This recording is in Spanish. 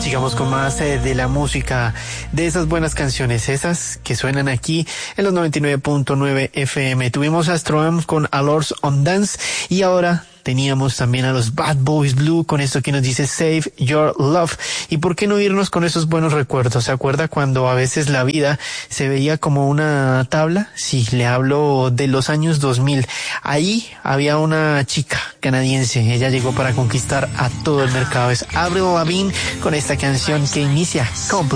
Sigamos con más de la música, de esas buenas canciones, esas que suenan aquí en los 99.9 FM. Tuvimos a Stroem con Allures on Dance y ahora teníamos también a los Bad Boys Blue con esto que nos dice Save Your Love. ¿Y por qué no irnos con esos buenos recuerdos? ¿Se acuerda cuando a veces la vida se veía como una tabla? Sí, le hablo de los años 2000. Ahí había una chica canadiense. Ella llegó para conquistar a todo el mercado. Es Avril Lavigne con esta canción que inicia Complete.